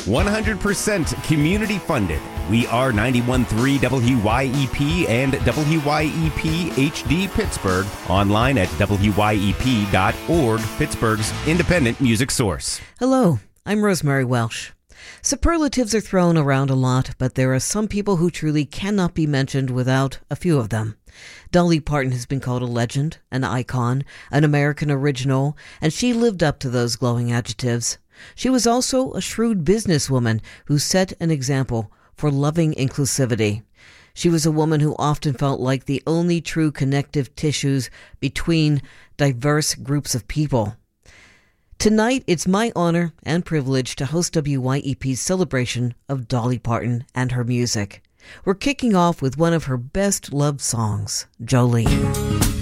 100% community funded. We are 91.3 WYEP and WYEP HD Pittsburgh. Online at WYEP.org, Pittsburgh's independent music source. Hello, I'm Rosemary Welsh. Superlatives are thrown around a lot, but there are some people who truly cannot be mentioned without a few of them. Dolly Parton has been called a legend, an icon, an American original, and she lived up to those glowing adjectives. She was also a shrewd businesswoman who set an example for loving inclusivity. She was a woman who often felt like the only true connective tissues between diverse groups of people. Tonight, it's my honor and privilege to host WYEP's celebration of Dolly Parton and her music. We're kicking off with one of her best-loved songs, Jolene.